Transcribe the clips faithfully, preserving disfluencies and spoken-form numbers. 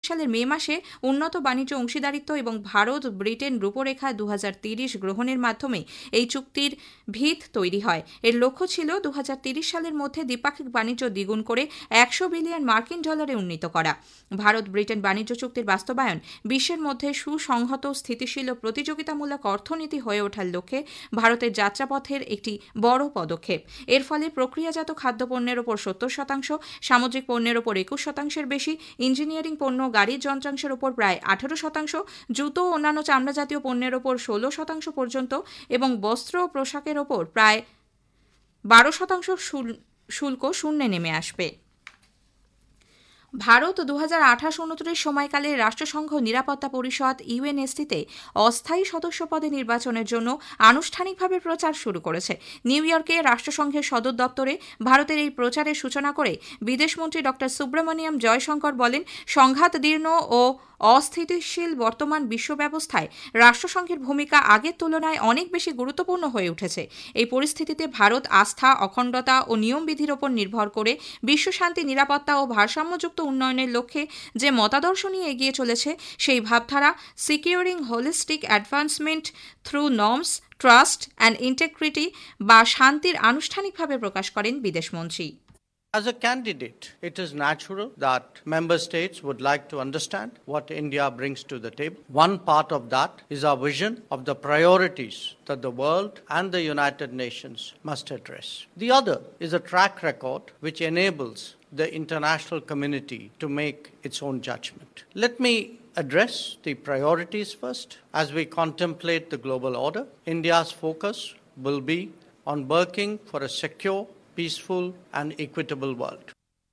সালের মে মাসে উন্নত বাণিজ্য অংশীদারিত্ব এবং ভারত ব্রিটেন রূপরেখা দু হাজার তিরিশ গ্রহণের মাধ্যমে এই চুক্তির ভিত তৈরি হয়। এর লক্ষ্য ছিল দু হাজার তিরিশ সালের মধ্যে দ্বিপাক্ষিক বাণিজ্য দ্বিগুণ করে একশো বিলিয়ন মার্কিন ডলারে উন্নীত করা। ভারত ব্রিটেন বাণিজ্য চুক্তির বাস্তবায়ন বিশ্বের মধ্যে সুসংহত স্থিতিশীল ও প্রতিযোগিতামূলক অর্থনীতি হয়ে ওঠার লক্ষ্যে ভারতের যাত্রাপথের একটি বড় পদক্ষেপ। এর ফলে প্রক্রিয়াজাত খাদ্যপণ্যের ওপর সত্তর শতাংশ, সামুদ্রিক পণ্যের ওপর একুশ শতাংশের বেশি, ইঞ্জিনিয়ারিং পণ্য, গাড়ির যন্ত্রাংশের ওপর প্রায় আঠারো শতাংশ, জুতো ও অন্যান্য চামড়া জাতীয় পণ্যের ওপর ষোলো শতাংশ পর্যন্ত এবং বস্ত্র ও পোশাকের ওপর প্রায় বারো শতাংশ শুল্ক শূন্যে নেমে আসবে। ভারত দু হাজার আঠাশ উনত্রিশ সময়কালে রাষ্ট্রসংঘ নিরাপত্তা পরিষদ ইউএনএসসিতে অস্থায়ী সদস্য পদে নির্বাচনের জন্য আনুষ্ঠানিকভাবে প্রচার শুরু করেছে। নিউ ইয়র্কে রাষ্ট্রসংঘের সদর দপ্তরে ভারতের এই প্রচারের সূচনা করে বিদেশমন্ত্রী ডক্টর সুব্রমণিয়াম জয়শঙ্কর বলেন, সংঘাতদীর্ণ ও অস্থিতিশীল বর্তমান বিশ্ব ব্যবস্থায় রাষ্ট্রসংঘের ভূমিকা আগের তুলনায় অনেক বেশি গুরুত্বপূর্ণ হয়ে উঠেছে। এই পরিস্থিতিতে ভারত আস্থা, অখণ্ডতা ও নিয়মবিধির ওপর নির্ভর করে বিশ্বশান্তি, নিরাপত্তা ও ভারসাম্যযুক্ত উন্নয়নের লক্ষ্যে যে মতাদর্শ নিয়ে এগিয়ে চলেছে সেই ভাবধারা securing holistic advancement through norms, trust and integrity বা শান্তির আনুষ্ঠানিকভাবে প্রকাশ করেন বিদেশমন্ত্রী। As a candidate, it is natural that member states would like to understand what India brings to the table. One part of that is our vision of the priorities that the world and the United Nations must address. The other is a track record which enables the international community to make its own judgment. Let me address the priorities first. As we contemplate the global order, India's focus will be on working for a secure, peaceful and equitable world.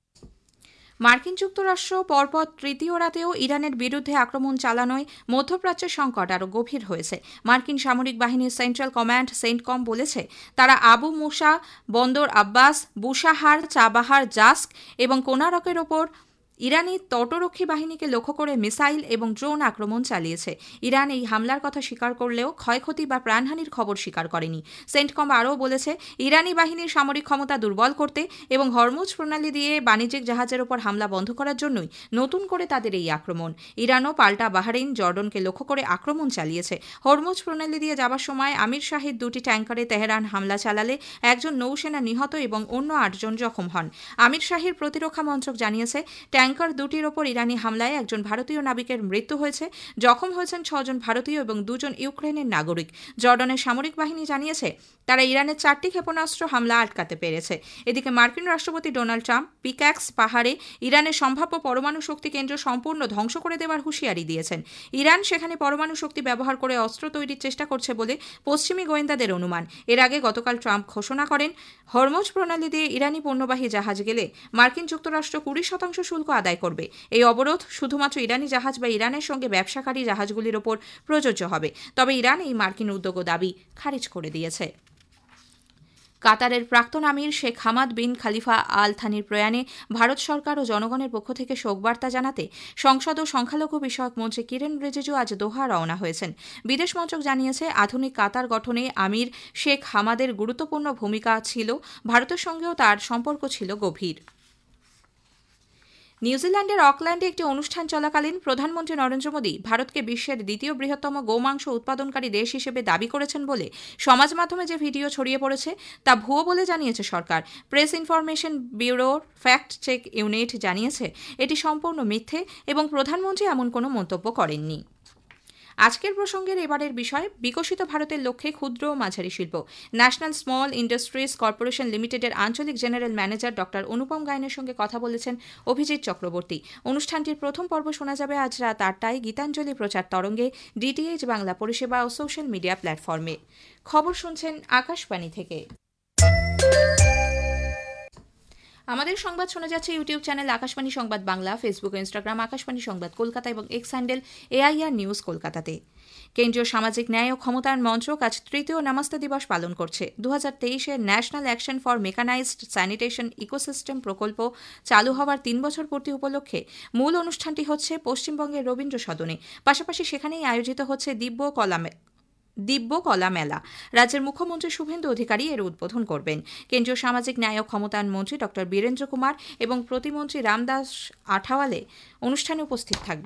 মার্কিন যুক্তরাষ্ট্র পরপর তৃতীয় রাতেও ইরানের বিরুদ্ধে আক্রমণ চালানোয় মধ্যপ্রাচ্যের সংকট আরও গভীর হয়েছে। মার্কিন সামরিক বাহিনীর সেন্ট্রাল কমান্ড সেন্টকম বলেছে, তারা আবু মুসা, বন্দর আব্বাস, বুশাহার, চাবাহার, জাস্ক এবং কোনারকের ওপর ইরানি তটরক্ষী বাহিনীকে লক্ষ্য করে মিসাইল এবং ড্রোন আক্রমণ চালিয়েছে। ইরান এই হামলার কথা স্বীকার করলেও ক্ষয়ক্ষতি বা প্রাণহানির খবর স্বীকার করেনি। সেন্টকম আরও বলেছে, ইরানি বাহিনীর সামরিক ক্ষমতা দুর্বল করতে এবং হরমুজ প্রণালী দিয়ে বাণিজ্যিক জাহাজের ওপর হামলা বন্ধ করার জন্যই নতুন করে তাদের এই আক্রমণ। ইরানও পাল্টা বাহরাইন, জর্ডনকে লক্ষ্য করে আক্রমণ চালিয়েছে। হরমুজ প্রণালী দিয়ে যাবার সময় আমির শাহের দুটি ট্যাঙ্কারে তেহরান হামলা চালালে একজন নৌসেনা নিহত এবং অন্য আটজন জখম হন। আমির শাহের প্রতিরক্ষা মন্ত্রক জানিয়েছে, ট্যাঙ্কার দুটির ওপর ইরানি হামলায় একজন ভারতীয় নাবিকের মৃত্যু হয়েছে, জখম হয়েছেন ছজন ভারতীয় এবং দুজন ইউক্রেনের নাগরিক। জর্ডানের সামরিক বাহিনী জানিয়েছে, তারা ইরানের চারটি ক্ষেপণাস্ত্র হামলা আটকাতে পেরেছে। এদিকে মার্কিন রাষ্ট্রপতি ডোনাল্ড ট্রাম্প পিক্যাক্স পাহাড়ে ইরানের সম্ভাব্য পরমাণু শক্তি কেন্দ্র সম্পূর্ণ ধ্বংস করে দেওয়ার হুঁশিয়ারি দিয়েছেন। ইরান সেখানে পরমাণু শক্তি ব্যবহার করে অস্ত্র তৈরির চেষ্টা করছে বলে পশ্চিমী গোয়েন্দাদের অনুমান। এর আগে গতকাল ট্রাম্প ঘোষণা করেন, হরমুজ প্রণালী দিয়ে ইরানি পণ্যবাহী জাহাজ গেলে মার্কিন যুক্তরাষ্ট্র কুড়ি শতাংশ শুল্ক আদায় করবে। এই অবরোধ শুধুমাত্র ইরানি জাহাজ বা ইরানের সঙ্গে ব্যবসাকারী জাহাজগুলির ওপর প্রযোজ্য হবে। তবে ইরান এই মার্কিন উদ্যোগ ও দাবি খারিজ করে দিয়েছে। কাতারের প্রাক্তন আমির শেখ হামাদ বিন খালিফা আল থানির প্রয়াণে ভারত সরকার ও জনগণের পক্ষ থেকে শোকবার্তা জানাতে সংসদ ও সংখ্যালঘু বিষয়ক মন্ত্রী কিরেন রিজিজু আজ দোহা রওনা হয়েছেন। বিদেশ মন্ত্রক জানিয়েছে, আধুনিক কাতার গঠনে আমির শেখ হামাদের গুরুত্বপূর্ণ ভূমিকা ছিল, ভারতের সঙ্গেও তার সম্পর্ক ছিল গভীর। নিউজিল্যান্ডের অকল্যান্ডে একটি অনুষ্ঠান চলাকালীন প্রধানমন্ত্রী নরেন্দ্র মোদী ভারতকে বিশ্বের দ্বিতীয় বৃহত্তম গোমাংস উৎপাদনকারী দেশ হিসেবে দাবি করেছেন বলে সমাজ মাধ্যমে যে ভিডিও ছড়িয়ে পড়েছে তা ভুয়ো বলে জানিয়েছে সরকার। প্রেস ইনফরমেশন ব্যুরোর ফ্যাক্ট চেক ইউনিট জানিয়েছে, এটি সম্পূর্ণ মিথ্যে এবং প্রধানমন্ত্রী এমন কোনো মন্তব্য করেননি। আজকের প্রসঙ্গের এবারের বিষয়, বিকশিত ভারতের লক্ষ্যে ক্ষুদ্র ও মাঝারি শিল্প। ন্যাশনাল স্মল ইন্ডাস্ট্রিজ কর্পোরেশন লিমিটেডের আঞ্চলিক জেনারেল ম্যানেজার ডক্টর অনুপম গায়নের সঙ্গে কথা বলেছেন অভিজিৎ চক্রবর্তী। অনুষ্ঠানটির প্রথম পর্ব শোনা যাবে আজ রাত আটটায় গীতাঞ্জলি প্রচার তরঙ্গে, ডিটিএইচ বাংলা পরিষেবা ও সোশ্যাল মিডিয়া প্ল্যাটফর্মে। খবর শুনছেন আকাশবাণী থেকে। আমাদের সংবাদ শোনা যাচ্ছে ইউটিউব চ্যানেল আকাশবাণী সংবাদ বাংলা, ফেসবুক ও ইনস্টাগ্রাম আকাশবাণী সংবাদ কলকাতা এবং এক্স হ্যান্ডেল এআইআর নিউজ কলকাতাতে। কেন্দ্রীয় সামাজিক ন্যায় ও ক্ষমতায়ন মন্ত্রক আজ তৃতীয় নমস্তে দিবস পালন করছে। দু হাজার তেইশের national action for mechanized sanitation ecosystem প্রকল্প চালু হওয়ার তিন বছর পূর্তি উপলক্ষে মূল অনুষ্ঠানটি হচ্ছে পশ্চিমবঙ্গের রবীন্দ্র সদনে। পাশাপাশি সেখানেই আয়োজিত হচ্ছে দিব্য কলা দিব্য কলা মেলা। রাজ্যের মুখ্যমন্ত্রী শুভেন্দু অধিকারী এর উদ্বোধন করবেন। কেন্দ্রীয় সামাজিক ন্যায় ও ক্ষমতায়ন মন্ত্রী ডক্টর বীরেন্দ্র কুমার এবং প্রতিমন্ত্রী রামদাস আঠাওয়ালে অনুষ্ঠানে উপস্থিত থাকবেন।